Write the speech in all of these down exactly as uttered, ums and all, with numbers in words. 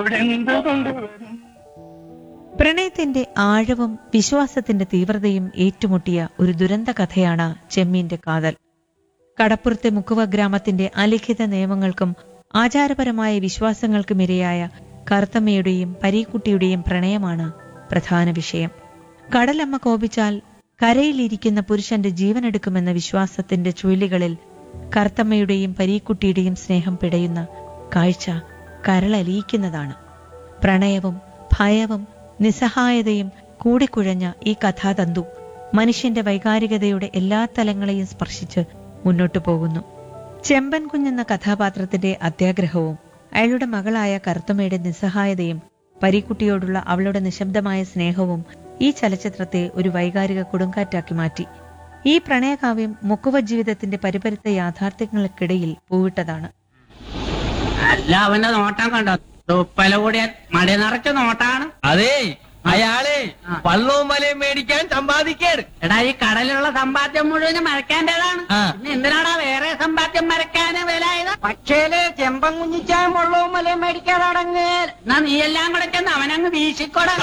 പ്രണയത്തിന്റെ ആഴവും വിശ്വാസത്തിന്റെ തീവ്രതയും ഏറ്റുമുട്ടിയ ഒരു ദുരന്ത കഥയാണ് ചെമ്മീന്റെ കാതൽ. കടപ്പുറത്തെ മുക്കുവ ഗ്രാമത്തിന്റെ അലിഖിത നിയമങ്ങൾക്കും ആചാരപരമായ വിശ്വാസങ്ങൾക്കുമിരയായ കറുത്തമ്മയുടെയും പരീക്കുട്ടിയുടെയും പ്രണയമാണ് പ്രധാന വിഷയം. കടലമ്മ കോപിച്ചാൽ കരയിലിരിക്കുന്ന പുരുഷന്റെ ജീവനെടുക്കുമെന്ന വിശ്വാസത്തിന്റെ ചുഴലികളിൽ കറുത്തമ്മയുടെയും പരീക്കുട്ടിയുടെയും സ്നേഹം പിടയുന്ന കാഴ്ച കരളലിയിക്കുന്നതാണ്. പ്രണയവും ഭയവും നിസ്സഹായതയും കൂടിക്കുഴഞ്ഞ ഈ കഥാതന്തു മനുഷ്യന്റെ വൈകാരികതയുടെ എല്ലാ തലങ്ങളെയും സ്പർശിച്ച് മുന്നോട്ടു പോകുന്നു. ചെമ്പൻ കുഞ്ഞെന്ന കഥാപാത്രത്തിന്റെ അത്യാഗ്രഹവും അയാളുടെ മകളായ കറുത്തമ്മയുടെ നിസ്സഹായതയും പരീക്കുട്ടിയോടുള്ള അവളുടെ നിശബ്ദമായ സ്നേഹവും ഈ ചലച്ചിത്രത്തെ ഒരു വൈകാരിക കൊടുങ്കാറ്റാക്കി മാറ്റി. ഈ പ്രണയകാവ്യം മുക്കുവ ജീവിതത്തിന്റെ പരിപരുത്ത യാഥാർത്ഥ്യങ്ങൾക്കിടയിൽ പൂവിട്ടതാണ്. അല്ല, അവന്റെ നോട്ടം കണ്ടോ? തുപ്പല കൂടിയ മടി നിറച്ച നോട്ടാണ്. അതെ, അയാളെ വള്ളവും വലയും മേടിക്കാൻ സമ്പാദിക്കാണ്. എടാ, ഈ കടലിലുള്ള സമ്പാദ്യം മുഴുവനും മരക്കാൻ്റെതാണ്. പിന്നെ എന്തിനാടാ വേറെ സമ്പാദ്യം മരക്കാന് വിലയത്? പക്ഷേല് ചെമ്പൻ കുഞ്ഞിച്ചാൻ വള്ളവും വലയും മേടിക്കാതെ അടങ്ങ്. എന്നാ നീ എല്ലാം കൂടെ ചെന്ന് അവനങ്ങ് വീശിക്കോടാ.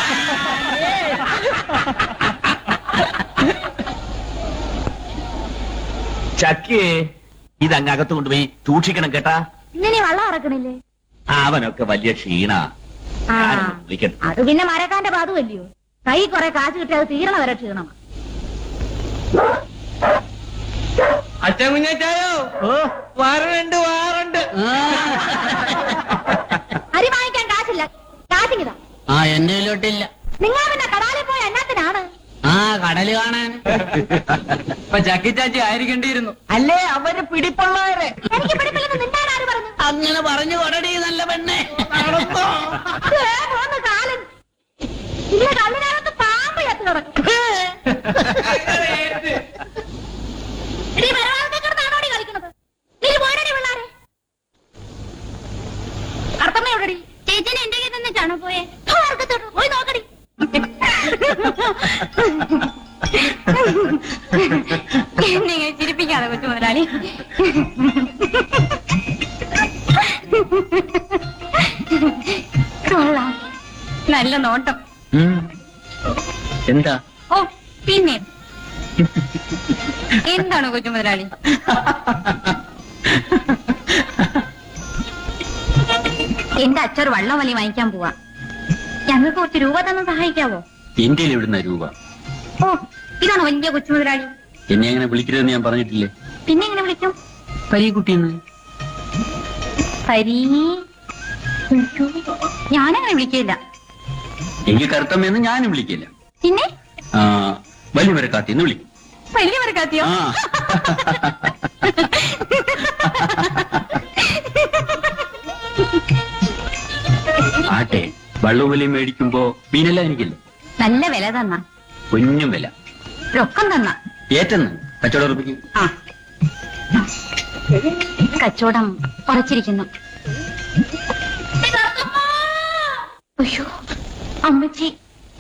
ചക്കിയെ ഇതങ്ങകത്ത് കൊണ്ടുപോയി സൂക്ഷിക്കണം കേട്ടാ. ഇങ്ങനെ വള്ളം ഇറക്കണില്ലേ? അവനൊക്കെ വലിയ ക്ഷീണ. അത് പിന്നെ മരക്കാന്റെ പാതുവല്ലയോ? കൈ കുറെ കാശ് കിട്ടി അത് തീരണ വരെ ക്ഷീണമാണ്. അച്ഛൻ കുഞ്ഞായോ? ഓ, വാറുണ്ട് വാറുണ്ട്. അരി വാങ്ങിക്കാൻ കാശില്ല, കാശിങ്ങിതാ. ആ, എന്റെ കയ്യിലോട്ടില്ല. നിങ്ങൾ പിന്നെ കടാലിൽ പോയ എന്നാത്തിനാണ്? ആ, കടല് കാണാൻ. ഇപ്പൊ ചക്കി ചാച്ചി ആയിരിക്കേണ്ടിയിരുന്നു. അല്ലേ അവര് പിടിപ്പുള്ളവരെ. എനിക്ക് പിടിപ്പില്ലെന്ന് നിന്നാൻ ആര് പറഞ്ഞു? അങ്ങനെ പറഞ്ഞു കൊടടി നല്ല പെണ്ണെ. ഏ, പോന്ന് കാലൻ. ഇല്ല, കല്ലിനകത്ത് പാമ്പ് ചത്തു കിടക്കും. ഇനി മരവാളത്തെ കിടന്നാണോടി കളിക്കുന്നത്? നീ പോരടി പിള്ളാരെ. അർത്ഥമ്മ എവിടെടി? ചേച്ചിനെ എന്റെ കയ്യിൽ നിന്നിട്ടാണോ പോയെ? പോയി നോക്കടി. എന്നെ ചിരിപ്പിക്കാതെ കൊച്ചു മുതലാളി. കൊള്ളാം, നല്ല നോട്ടം. എന്താ? ഓ, പിന്നെ എന്താണ് കൊച്ചു മുതലാളി? എന്റെ അച്ഛൻ വള്ളം വലി വാങ്ങിക്കാൻ പോവാ. ഞങ്ങൾക്ക് കുറച്ച് രൂപ തന്നെ സഹായിക്കാവോ? എന്റെ ഇവിടുന്ന രൂപ. ഓ, ഇതാണ് വലിയ കൊച്ചു മുതലാളി. എന്നെ അങ്ങനെ വിളിക്കരുതെന്ന് ഞാൻ പറഞ്ഞിട്ടില്ലേ? പിന്നെ എങ്ങനെ വിളിക്കും? പരീക്കുട്ടിന്ന്. പരീ ഞാനങ്ങനെ വിളിക്കില്ല. എനിക്ക് കറുത്തമ്മയെന്ന് ഞാനും വിളിക്കില്ല. പിന്നെ ആ, വലിയ മരക്കാത്തിന്ന് വിളിക്കും. വലിയ മരക്കാത്തിയോ? ആ. ആട്ടെ, വള്ളവും വലിയും മേടിക്കുമ്പോ മീനെല്ലാം എനിക്കില്ല. നല്ല വില തന്ന, കുഞ്ഞും വില. രൊക്കം തന്ന. ഏറ്റെന്ന് കച്ചവടം ഉറപ്പിക്കും. ആ, കച്ചവടം ഉറച്ചിരിക്കുന്നു. അയ്യോ, അമ്മച്ചി.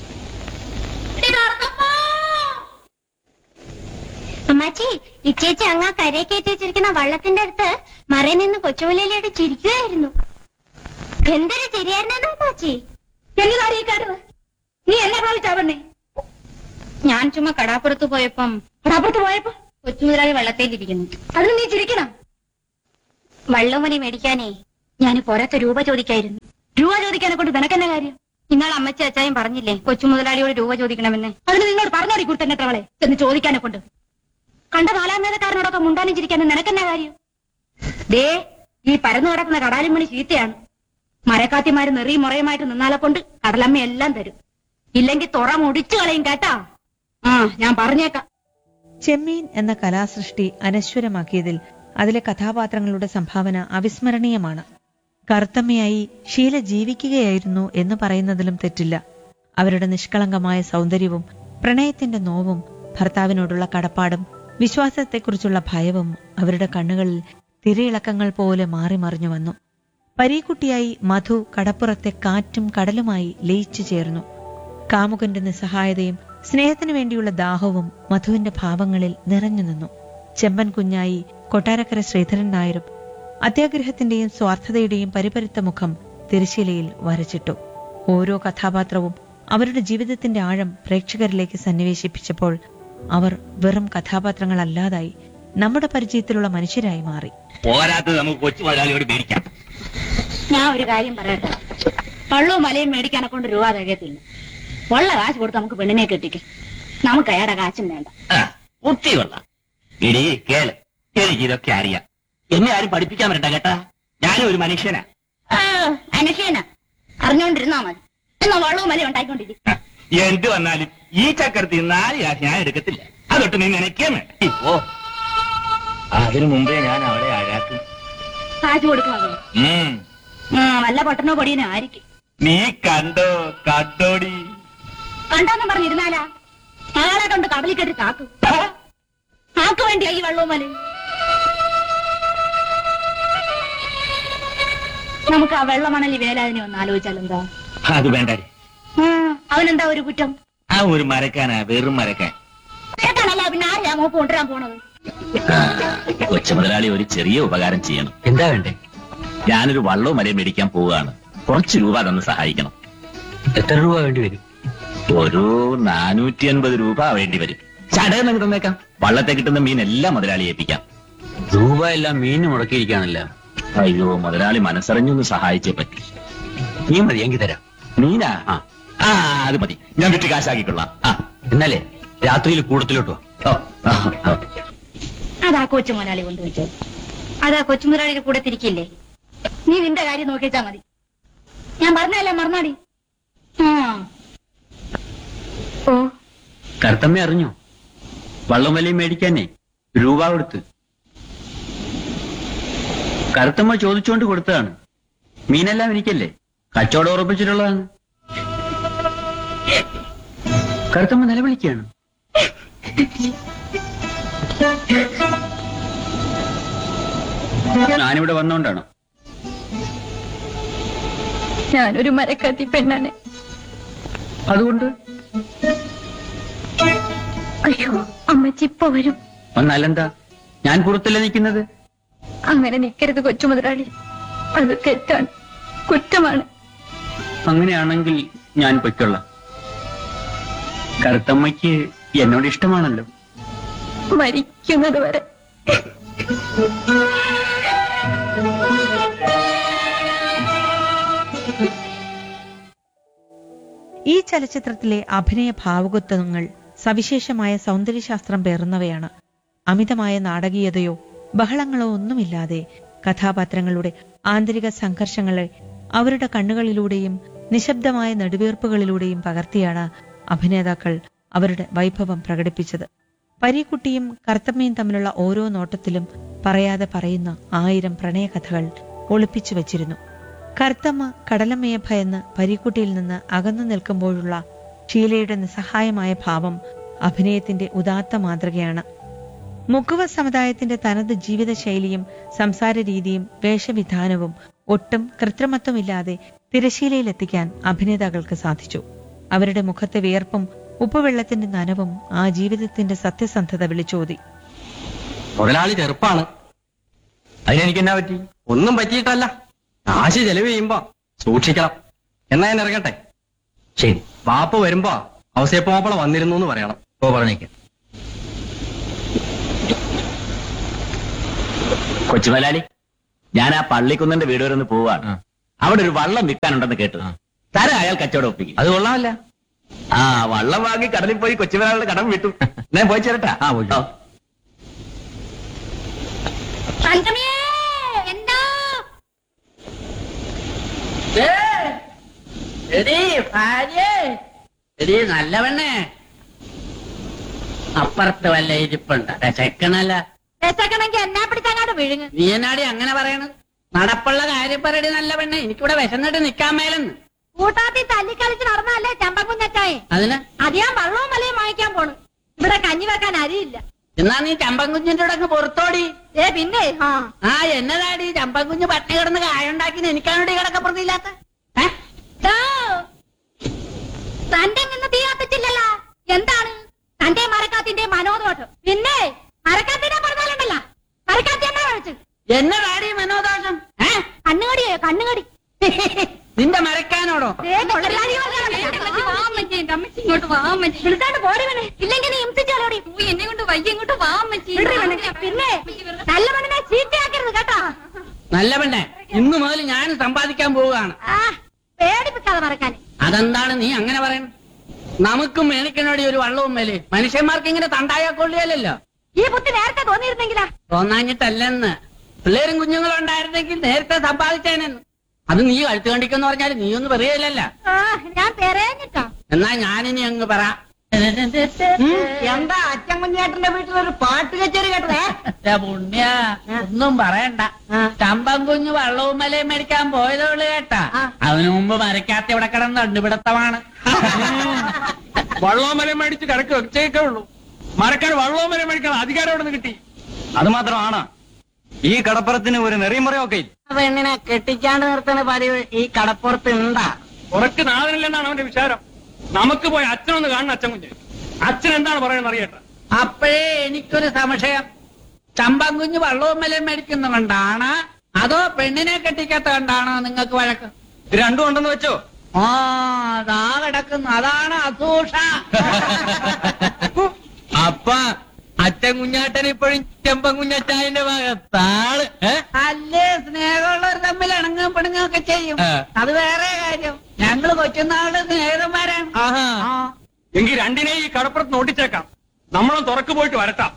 അമ്മാച്ചി, ഇച്ചേച്ചി അങ്ങാ കരയെ കയറ്റി വെച്ചിരിക്കുന്ന വള്ളത്തിന്റെ അടുത്ത് മറയിൽ നിന്ന് കൊച്ചുമുലയിലോട്ട് ചിരിക്കുകയായിരുന്നു. എന്തൊരു ചിരിയായിരുന്നു അമ്മാച്ചി. എന്നതാരീക്കാരുത്? നീ എന്നെ ഭാവിച്ചാവണ്ണേ? ഞാൻ ചുമ്മാ കടാപ്പുറത്ത് പോയപ്പം കടാപ്പുറത്ത് പോയപ്പോ കൊച്ചുമുതലാളി വള്ളത്തേലിരിക്കുന്നു. അതിന് നീ ചിരിക്കണം. വള്ളംവലി മേടിക്കാനേ ഞാൻ പോരാത്ത രൂപ ചോദിക്കായിരുന്നു. രൂപ ചോദിക്കാനെ കൊണ്ട് നിനക്കെന്നെ കാര്യം? നിങ്ങൾ അമ്മച്ചി അച്ചായും പറഞ്ഞില്ലേ കൊച്ചുമുതലാളിയോട് രൂപ ചോദിക്കണമെന്ന്? അതിന് നിന്നോട് പറഞ്ഞാടി കുടുത്തന്നെട്ടവളെ എന്ന് ചോദിക്കാനെ കൊണ്ട്. കണ്ട നാലാം വേദക്കാരനോടൊക്കെ മുണ്ടാനും ചിരിക്കാനും നിനക്കെന്നെ കാര്യം? ദേ, ഈ പരന്നു കിടക്കുന്ന കടാലും മണി ചീത്തയാണ്. മരക്കാത്തിമാര് നെറിയും മുറയുമായിട്ട് നിന്നാലെ കൊണ്ട് കടലമ്മ എല്ലാം തരും. ഇല്ലെങ്കിൽ തുറ മുടിച്ചു കളയും കേട്ടാ. ആ, ഞാൻ പറഞ്ഞേക്കാം. ചെമ്മീൻ എന്ന കലാസൃഷ്ടി അനശ്വരമാക്കിയതിൽ അതിലെ കഥാപാത്രങ്ങളുടെ സംഭാവന അവിസ്മരണീയമാണ്. കറുത്തമ്മയായി ഷീല ജീവിക്കുകയായിരുന്നു എന്ന് പറയുന്നതിലും തെറ്റില്ല. അവരുടെ നിഷ്കളങ്കമായ സൗന്ദര്യവും പ്രണയത്തിന്റെ നോവും ഭർത്താവിനോടുള്ള കടപ്പാടും വിശ്വാസത്തെക്കുറിച്ചുള്ള ഭയവും അവരുടെ കണ്ണുകളിൽ തിരയിളക്കങ്ങൾ പോലെ മാറി മറിഞ്ഞു വന്നു. പരീക്കുട്ടിയായി മധു കടപ്പുറത്തെ കാറ്റും കടലുമായി ലയിച്ചു ചേർന്നു. കാമുകന്റെ നിസ്സഹായതയും സ്നേഹത്തിനു വേണ്ടിയുള്ള ദാഹവും മധുവിന്റെ ഭാവങ്ങളിൽ നിറഞ്ഞു നിന്നു. ചെമ്പൻ കുഞ്ഞായി കൊട്ടാരക്കര ശ്രീധരൻ നായരും അത്യാഗ്രഹത്തിന്റെയും സ്വാർത്ഥതയുടെയും പരിപരുത്ത മുഖം തിരശ്ശീലയിൽ വരച്ചിട്ടു. ഓരോ കഥാപാത്രവും അവരുടെ ജീവിതത്തിന്റെ ആഴം പ്രേക്ഷകരിലേക്ക് സന്നിവേശിപ്പിച്ചപ്പോൾ അവർ വെറും കഥാപാത്രങ്ങളല്ലാതായി നമ്മുടെ പരിചയത്തിലുള്ള മനുഷ്യരായി മാറി. പോരാത്തത് നമുക്ക് കൊച്ചു മുതലാളിയോട് മേടിക്കാം. ഞാൻ ഒരു കാര്യം പറയട്ടെ, പള്ളവും മലയും മേടിക്കാനെ കൊണ്ട് രൂപ തികയത്തില്ല. ഉള്ള കാശ് കൊടുത്ത് നമുക്ക് പെണ്ണിനെ കെട്ടിക്കും. നമുക്ക് അയാളുടെ കാശും വേണ്ട. കുത്തി കൊള്ളാം. ഇനി കേള്, എനിക്ക് ഇതൊക്കെ അറിയാം. എന്നെ ആരും പഠിപ്പിക്കാൻ വരണ്ട കേട്ടാ. ഞാനും ഒരു മനുഷ്യനാ. അനുഷേന അറിഞ്ഞോണ്ടിരുന്നാ മതി. എന്നാ വള്ളവും മലയും ഉണ്ടായിക്കൊണ്ടിരിക്കും. എന്ത് വന്നാലും ഈ ചക്രത്തിൽ നാല് കാശ് ഞാൻ എടുക്കത്തില്ല. അതൊട്ട് നീ നനയ്ക്കാമേ. ഓ, അതിനു മുമ്പേ ഞാൻ അവിടെ അഴാക്കും. കാശ് കൊടുക്കുന്നത് വല്ല പൊട്ടനോ പൊടിയനോ ആയിരിക്കും. നീ കണ്ടോ കണ്ടോടി. കണ്ടോന്നും പറഞ്ഞിരുന്നാലാ ആളെ കൊണ്ട് കടലിൽ കെട്ടി കാക്കും. ആക്ക് വേണ്ടിയാ ഈ വള്ളവും മലയും. നമുക്ക് ആ വെള്ളമണലി വേലാതിനെ ഒന്ന് ആലോചിച്ചാലെന്താ? അത് വേണ്ട. അവനെന്താ ഒരു കുറ്റം? ആ ഒരു മരക്കാനാ, വെറും മരക്കാൻ. മരക്കാനല്ല, പിന്നെ ആരെയാ മോപ്പ് കൊണ്ടുവരാൻ പോണത്? കൊച്ചു മുതലാളി ഒരു ചെറിയ ഉപകാരം ചെയ്യണം. എന്താ വേണ്ടേ? ഞാനൊരു വള്ളവും മലയും മേടിക്കാൻ പോവുകയാണ്. കുറച്ച് രൂപ തന്ന് സഹായിക്കണം. എത്ര രൂപ വേണ്ടി വരും? ഒരു നാനൂറ്റി അൻപത് രൂപ വേണ്ടി വരും. ചടയെന്നൊക്കെ തന്നേക്കാം. വള്ളത്തെ കിട്ടുന്ന മീൻ എല്ലാം മുതലാളി ഏൽപ്പിക്കാം. രൂപ എല്ലാം മീന് മുടക്കിയിരിക്കാണല്ലോ. അയ്യോ, മുതലാളി മനസ്സറിഞ്ഞൊന്ന് സഹായിച്ചേ പറ്റി. നീ മതി, എങ്കിൽ തരാം. മീനാ? ആ, അത് മതി. ഞാൻ വിറ്റ് കാശാക്കിക്കൊള്ളാം. ആ, എന്നാലേ രാത്രിയിൽ കൂടത്തിലോട്ടോ. അതാ കൊച്ചു മുതലാളി കൊണ്ടുവച്ചോ. അതാ കൊച്ചു മുതലാളിയുടെ കൂടെ തിരിക്കില്ലേ? നീ നിന്റെ കാര്യം നോക്കിച്ചാ മതി. ഞാൻ പറഞ്ഞല്ലേ മറന്നാടി. ഓ, കറുത്തമ്മ അറിഞ്ഞോ? വള്ളം വലിയും മേടിക്കാനേ രൂപ കൊടുത്ത്. കറുത്തമ്മ ചോദിച്ചുകൊണ്ട് കൊടുത്തതാണ്. മീനെല്ലാം എനിക്കല്ലേ, കച്ചവടം ഉറപ്പിച്ചിട്ടുള്ളതാണ്. കറുത്തമ്മ നിലവിളിക്കുകയാണ്. ഞാനിവിടെ വന്നോണ്ടാണോ? ഞാനൊരു മരക്കത്തി പെണ്ണാണ്. അതുകൊണ്ട് അയ്യോ, അമ്മച്ചി ഇപ്പൊ വരും. വന്നാലെന്താ? ഞാൻ പുറത്തല്ലേ നിൽക്കുന്നത്. അങ്ങനെ നിൽക്കരുത് കൊച്ചു മുതലാളി, അത് തെറ്റാണ്, കുറ്റമാണ്. അങ്ങനെയാണെങ്കിൽ ഞാൻ പൊയ്ക്കൊള്ളാം. കറുത്തമ്മയ്ക്ക് എന്നോട് ഇഷ്ടമാണല്ലോ. മരിക്കുന്നത് വരെ. ഈ ചലച്ചിത്രത്തിലെ അഭിനയ ഭാവുകത്വങ്ങൾ സവിശേഷമായ സൗന്ദര്യശാസ്ത്രം പേറുന്നവയാണ്. അമിതമായ നാടകീയതയോ ബഹളങ്ങളോ ഒന്നുമില്ലാതെ കഥാപാത്രങ്ങളുടെ ആന്തരിക സംഘർഷങ്ങളെ അവരുടെ കണ്ണുകളിലൂടെയും നിശബ്ദമായ നെടുവീർപ്പുകളിലൂടെയും പകർത്തിയാണ് അഭിനേതാക്കൾ അവരുടെ വൈഭവം പ്രകടിപ്പിച്ചത്. പരീക്കുട്ടിയും കറുത്തമ്മയും തമ്മിലുള്ള ഓരോ നോട്ടത്തിലും പറയാതെ പറയുന്ന ആയിരം പ്രണയകഥകൾ ഒളിപ്പിച്ചു വച്ചിരുന്നു. കറുത്തമ്മ കടലമ്മയെ ഭയന്ന് പരീക്കുട്ടിയിൽ നിന്ന് അകന്നു നിൽക്കുമ്പോഴുള്ള ഷീലയുടെ നിസ്സഹായമായ ഭാവം അഭിനയത്തിന്റെ ഉദാത്ത മാതൃകയാണ്. മുക്കുവ സമുദായത്തിന്റെ തനത് ജീവിതശൈലിയും സംസാര രീതിയും വേഷവിധാനവും ഒട്ടും കൃത്രിമത്വമില്ലാതെ തിരശീലയിലെത്തിക്കാൻ അഭിനേതാക്കൾക്ക് സാധിച്ചു. അവരുടെ മുഖത്തെ വിയർപ്പും ഉപ്പുവെള്ളത്തിന്റെ നനവും ആ ജീവിതത്തിന്റെ സത്യസന്ധത വിളിച്ചോതി. മുതലാളി ചെറുപ്പാണ്, അതിനെനിക്ക് എന്നാ പറ്റി? ഒന്നും പറ്റിയിട്ടല്ല. കാശ് ചെലവ് ചെയ്യുമ്പോ സൂക്ഷിക്കണം. എന്നാ ഞാൻ ഇറങ്ങട്ടെ. ശരി, വാപ്പ വരുമ്പോ അവസയപ്പോപ്പള വന്നിരുന്നു എന്ന് പറയണം. ഓ, പറഞ്ഞേക്കാം. കൊച്ചുമലാലി, ഞാൻ ആ പള്ളിക്കുന്നിന്റെ വീട് വരെ ഒന്ന് പോവാണ്. അവിടെ ഒരു വള്ളം വിൽക്കാനുണ്ടെന്ന് കേട്ടു. തര അയാൾ കച്ചവടം ഒപ്പിക്കും. അത് കൊള്ളാമല്ല. ആ, വള്ളം വാങ്ങി കടലിൽ പോയി കൊച്ചുമലാളുടെ കടം വിട്ടു. ഞാൻ പോയി ചേരട്ടാ. ആ, പോയി. എന്താ എടീ ഭാര്യേ, എടീ നല്ല പെണ്ണേ, അപ്പുറത്ത് വല്ല ഇരിപ്പുണ്ട്. ചെക്കനല്ല രസക്കണമെങ്കിൽ എന്നാ പിടിച്ചങ്ങാട് വിഴുങ്ങ്. നീ എന്നാടി അങ്ങനെ പറയണത്? നടപ്പുള്ള കാര്യം പറയടി നല്ല പെണ്ണെ. എനിക്കിവിടെ വിശന്നിട്ട് നിക്കാൻ മേലെന്ന്. കൂട്ടാത്തി തല്ലിക്കളിച്ച് നടന്നല്ലേ ചമ്പക്കുഞ്ഞച്ചായെ. അതിന് അത് ഞാൻ വള്ളവും മലയും വാങ്ങിക്കാൻ പോണു. ഇവിടെ കഞ്ഞി വെക്കാൻ അരിയില്ല. എന്നാ നീ ചമ്പൻകുഞ്ഞിന്റെ കൂടെ അങ്ങ് പുറത്തോടി. ഏ പിന്നെ ആ ആ എന്നതാടി ചമ്പൻകുഞ്ഞ് പട്ടിണി കിടന്ന് കായുണ്ടാക്കി എനിക്കാണോടി കിടക്കപ്പുറത്തില്ലാത്ത? ദോ, തന്റെ നിന്ന് തീ കത്തിച്ചില്ലല്ലോ. എന്താണ് തന്റെ മരക്കാത്തിന്റെ മനോദോഷം? പിന്നെ മരക്കാത്തിനെ പറഞ്ഞാലുണ്ടല്ലോ, മരക്കാത്തി എന്നാ കഴിച്ചു. എന്നതാടി മനോദോഷം? കണ്ണുകടിയോ കണ്ണുകടി. ഇല്ലെങ്കിൽ നീ ഇംസിച്ചാലോടി എന്നെ കൊണ്ട് വയ്യ ഇങ്ങോട്ട് വാമച്ചി. പിന്നെ നല്ല പെണ്ണിനെ ചീത്തയാക്കരുത് കേട്ടോ. നല്ല പെണ്ണെ, ഇന്നു മുതൽ ഞാൻ സമ്പാദിക്കാൻ പോവുകയാണ്. ആ പേടിപ്പിക്കാതെ മറക്കാൻ. അതെന്താണ് നീ അങ്ങനെ പറയുന്നത്? നമുക്കും മേണിക്കനോടി ഒരു വള്ളവും മേലെ മനുഷ്യന്മാർക്ക് ഇങ്ങനെ തണ്ടായാ കൊള്ളിയല്ലോ. ഈ ബുദ്ധി നേരത്തെ തോന്നിയിരുന്നെങ്കിലാ. തോന്നാഞ്ഞിട്ടല്ലെന്ന്. പിള്ളേരും കുഞ്ഞുങ്ങളും ഉണ്ടായിരുന്നെങ്കിൽ നേരത്തെ സമ്പാദിച്ചേനെന്ന്. അത് നീ കഴുത്ത് കണ്ടിക്കെന്ന് പറഞ്ഞാൽ നീ ഒന്നും പറയലല്ല. ആ ഞാൻ പെരേഞ്ഞിട്ടോ. എന്നാ ഞാനിനി അങ്ങ് പറ. എന്താ അച്ഛൻ കുഞ്ഞേട്ടന്റെ വീട്ടിലൊരു പാട്ട് കച്ചേരി കേട്ടതേ? പുണ്യ ഒന്നും പറയണ്ട. ചമ്പം കുഞ്ഞു വള്ളവും മലയും മേടിക്കാൻ പോയതോള് കേട്ടാ. അതിനു മുമ്പ് മരക്കാത്ത ഇവിടെ കിടന്ന് കണ്ടുപിടുത്തമാണ്. വള്ളവും മലയും മേടിച്ച് കിടക്ക് വെച്ചേക്കേ ഉള്ളൂ. മരക്കാൻ വള്ളവും മലയും മേടിക്കാൻ അധികാരം അവിടെ നിന്ന് കിട്ടി. അത് മാത്രമാണ് ഈ കടപ്പുറത്തിന് ഒരു നെറിമറിയൊക്കെ ഇല്ല. പെണ്ണിനെ കെട്ടിക്കാണ്ട് നിർത്തുന്ന പതിവ് ഈ കടപ്പുറത്ത് ഉണ്ടാ? ഉറക്ക് നാളെന്നാണ് അവന്റെ വിചാരം. നമുക്ക് പോയി അച്ഛനൊന്ന് കാണണം. അച്ഛൻ കുഞ്ഞ് അച്ഛൻ എന്താണ് പറയുന്നത് അറിയട്ടെ. അപ്പോഴേ എനിക്കൊരു സംശയം. ചമ്പം കുഞ്ഞ് വള്ളവും മലയും മേടിക്കുന്ന കണ്ടാണ് അതോ പെണ്ണിനെ കെട്ടിക്കാത്ത കണ്ടാണോ നിങ്ങൾക്ക് വഴക്ക്? രണ്ടും ഉണ്ടെന്ന് വെച്ചോ. ആ അതാ കിടക്കുന്നു. അതാണ് അസൂഷ. അപ്പ അച്ഛൻ കുഞ്ഞാട്ടൻ ഇപ്പോഴും ചെമ്പൻ കുഞ്ഞച്ചായന്റെ ഭാഗത്താണ്. അല്ലേ സ്നേഹമുള്ളവർ തമ്മിൽ ഇണങ്ങും പെണുങ്ങും ഒക്കെ ചെയ്യും. അത് വേറെ കാര്യം. ഞങ്ങള് കൊച്ചുനാള് സ്നേഹിതന്മാരാണ്. ആ. എങ്കിൽ രണ്ടിനെ ഈ കടപ്പുറത്ത് നോട്ടിച്ചേക്കാം. നമ്മളും തുറക്ക് പോയിട്ട് വരട്ടാം.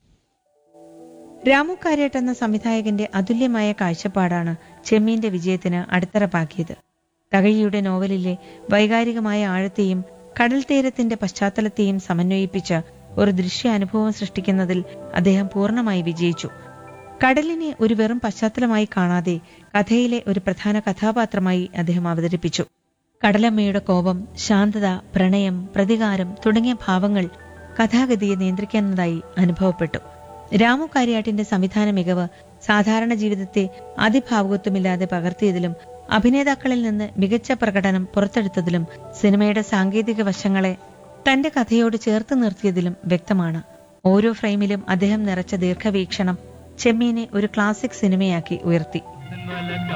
രാമു കാര്യട്ട് എന്ന സംവിധായകന്റെ അതുല്യമായ കാഴ്ചപ്പാടാണ് ചെമ്മീന്റെ വിജയത്തിന് അടിത്തറപ്പാക്കിയത്. തകഴിയുടെ നോവലിലെ വൈകാരികമായ ആഴത്തെയും കടൽ തീരത്തിന്റെ പശ്ചാത്തലത്തെയും സമന്വയിപ്പിച്ച് ഒരു ദൃശ്യാനുഭവം സൃഷ്ടിക്കുന്നതിൽ അദ്ദേഹം പൂർണ്ണമായി വിജയിച്ചു. കടലിനെ ഒരു വെറും പശ്ചാത്തലമായി കാണാതെ കഥയിലെ ഒരു പ്രധാന കഥാപാത്രമായി അദ്ദേഹം അവതരിപ്പിച്ചു. കടലമ്മയുടെ കോപം, ശാന്തത, പ്രണയം, പ്രതികാരം തുടങ്ങിയ ഭാവങ്ങൾ കഥാഗതിയെ നിയന്ത്രിക്കുന്നതായി അനുഭവപ്പെട്ടു. രാമു കാര്യാട്ടിന്റെ സംവിധാന മികവ് സാധാരണ ജീവിതത്തെ അതിഭാവുകത്വമില്ലാതെ പകർത്തിയതിലും അഭിനേതാക്കളിൽ നിന്ന് മികച്ച പ്രകടനം പുറത്തെടുത്തതിലും സിനിമയുടെ സാങ്കേതിക വശങ്ങളെ തന്റെ കഥയോട് ചേർത്ത് നിർത്തിയതിലും വ്യക്തമാണ്. ഓരോ ഫ്രെയിമിലും അദ്ദേഹം നിറച്ച ദീർഘവീക്ഷണം ചെമ്മീനെ ഒരു ക്ലാസിക് സിനിമയാക്കി ഉയർത്തി.